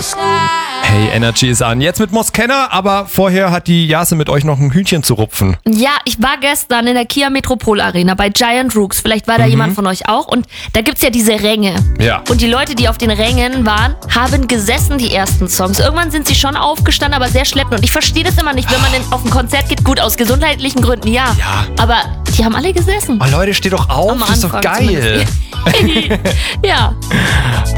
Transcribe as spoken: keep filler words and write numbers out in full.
Hey, Energy ist an. Jetzt mit Moskenna, aber vorher hat die Jase mit euch noch ein Hühnchen zu rupfen. Ja, ich war gestern in der Kia Metropol Arena bei Giant Rooks. Vielleicht war da mhm. jemand von euch auch. Und da gibt's ja diese Ränge. Ja. Und die Leute, die auf den Rängen waren, haben gesessen, die ersten Songs. Irgendwann sind sie schon aufgestanden, aber sehr schleppend. Und ich verstehe das immer nicht, wenn man denn auf ein Konzert geht. Gut, aus gesundheitlichen Gründen, ja. Ja. Aber die haben alle gesessen. Oh Leute, steht doch auf, Am das ist doch Anfang geil. Ja.